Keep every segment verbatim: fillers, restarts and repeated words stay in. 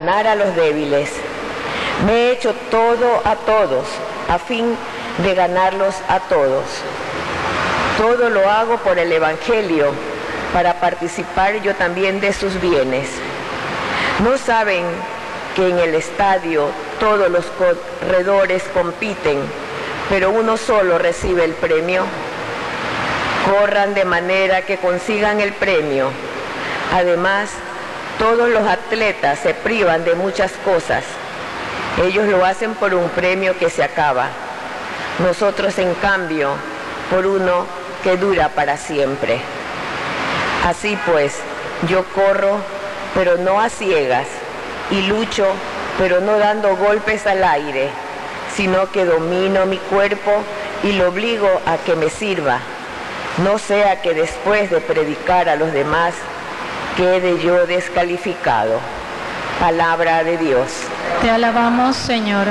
ganar a los débiles. Me he hecho todo a todos, a fin de ganarlos a todos. Todo lo hago por el Evangelio, para participar yo también de sus bienes. ¿No saben que en el estadio todos los corredores compiten, pero uno solo recibe el premio? Corran de manera que consigan el premio. Además, todos los atletas se privan de muchas cosas. Ellos lo hacen por un premio que se acaba. Nosotros, en cambio, por uno que dura para siempre. Así pues, yo corro, pero no a ciegas, y lucho, pero no dando golpes al aire, sino que domino mi cuerpo y lo obligo a que me sirva. No sea que después de predicar a los demás, quede yo descalificado. Palabra de Dios. Te alabamos, Señor.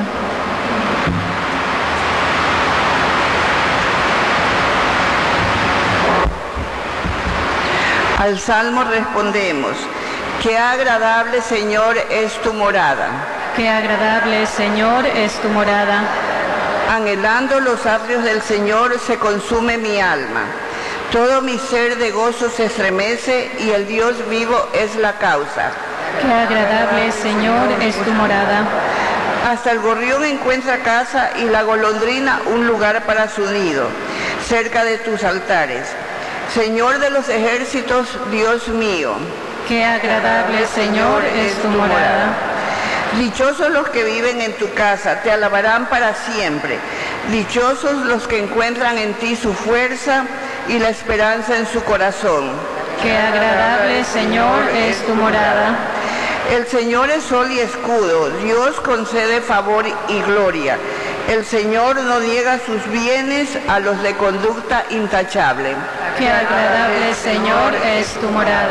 Al Salmo respondemos: qué agradable, Señor, es tu morada. Qué agradable, Señor, es tu morada. Anhelando los atrios del Señor se consume mi alma. Todo mi ser de gozo se estremece y el Dios vivo es la causa. Qué agradable, Señor, es tu morada. Hasta el gorrión encuentra casa y la golondrina un lugar para su nido, cerca de tus altares. Señor de los ejércitos, Dios mío. Qué agradable, Señor, es tu morada. Dichosos los que viven en tu casa, te alabarán para siempre. Dichosos los que encuentran en ti su fuerza y la esperanza en su corazón. Qué agradable, Señor, es tu morada. El Señor es sol y escudo, Dios concede favor y gloria. El Señor no niega sus bienes a los de conducta intachable. Qué agradable, Señor, es tu morada.